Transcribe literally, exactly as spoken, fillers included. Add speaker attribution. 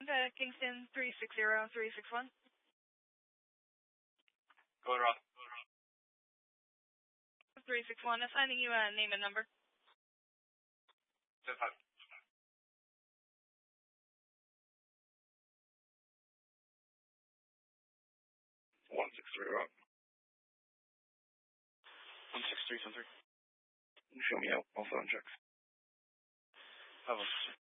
Speaker 1: Okay, Kingston three six zero three six one.
Speaker 2: Go ahead, Rob.
Speaker 1: three six one, assigning you a name and number.
Speaker 2: seven five.
Speaker 3: one six three, Rob.
Speaker 2: one six three seven three.
Speaker 3: Show me out. All phone checks.
Speaker 2: five one six.